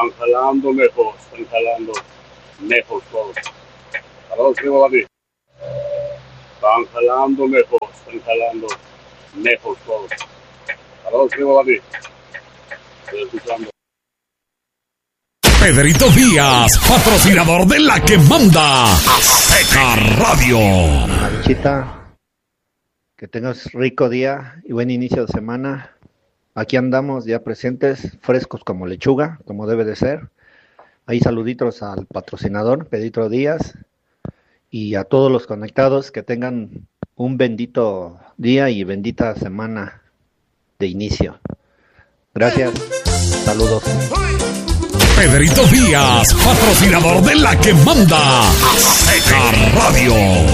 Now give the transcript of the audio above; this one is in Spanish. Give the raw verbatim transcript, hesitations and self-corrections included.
Están jalando mejor, están jalando mejor todos. Saludos, primo David. Están jalando mejor, están jalando mejor todos. Saludos, primo David. Estoy escuchando. Pedrito Díaz, patrocinador de la que manda, Azteca Radio. Marichita, que tengas rico día y buen inicio de semana. Aquí andamos ya presentes, frescos como lechuga, como debe de ser. Ahí saluditos al patrocinador, Pedrito Díaz, y a todos los conectados que tengan un bendito día y bendita semana de inicio. Gracias, saludos. Pedrito Díaz, patrocinador de la que manda, Azteca Radio.